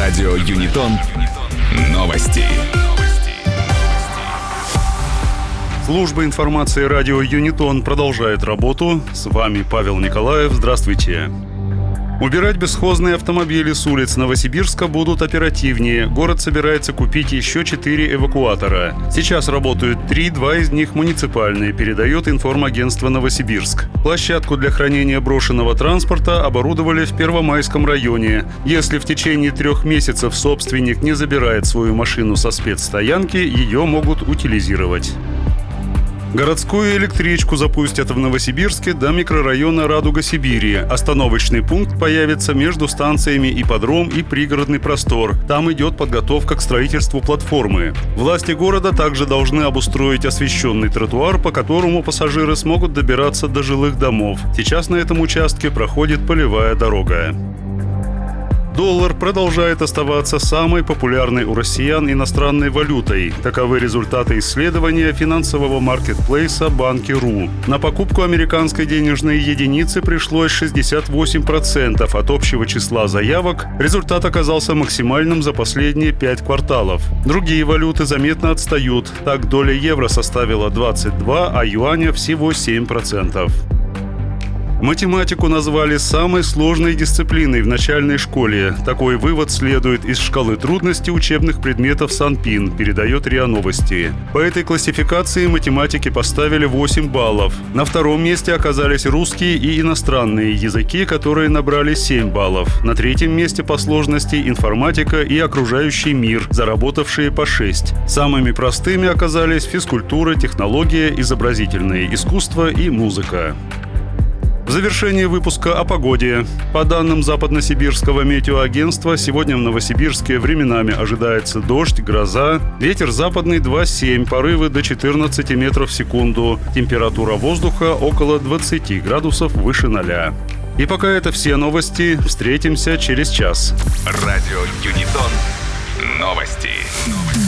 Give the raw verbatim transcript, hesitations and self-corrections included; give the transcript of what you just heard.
Радио Юнитон. Новости. Служба информации радио Юнитон продолжает работу. С вами Павел Николаев. Здравствуйте. Убирать бесхозные автомобили с улиц Новосибирска будут оперативнее. Город собирается купить еще четыре эвакуатора. Сейчас работают три, два из них муниципальные, передает информагентство «Новосибирск». Площадку для хранения брошенного транспорта оборудовали в Первомайском районе. Если в течение трех месяцев собственник не забирает свою машину со спецстоянки, ее могут утилизировать. Городскую электричку запустят в Новосибирске до микрорайона Радуга-Сибири. Остановочный пункт появится между станциями Ипподром и Пригородный простор. Там идет подготовка к строительству платформы. Власти города также должны обустроить освещенный тротуар, по которому пассажиры смогут добираться до жилых домов. Сейчас на этом участке проходит полевая дорога. Доллар продолжает оставаться самой популярной у россиян иностранной валютой. Таковы результаты исследования финансового маркетплейса Банки.ру. На покупку американской денежной единицы пришлось шестьдесят восемь процентов от общего числа заявок. Результат оказался максимальным за последние пять кварталов. Другие валюты заметно отстают. Так, доля евро составила двадцать два, а юаня всего семь процентов. Математику назвали самой сложной дисциплиной в начальной школе. Такой вывод следует из шкалы трудностей учебных предметов Санпин, передает РИА Новости. По этой классификации математики поставили восемь баллов. На втором месте оказались русские и иностранные языки, которые набрали семь баллов. На третьем месте по сложности информатика и окружающий мир, заработавшие по шесть. Самыми простыми оказались физкультура, технология, изобразительное искусство и музыка. В завершении выпуска о погоде. По данным Западносибирского метеоагентства, сегодня в Новосибирске временами ожидается дождь, гроза. Ветер западный два семь, порывы до четырнадцати метров в секунду. Температура воздуха около двадцати градусов выше ноля. И пока это все новости. Встретимся через час. Радио Юнитон. Новости.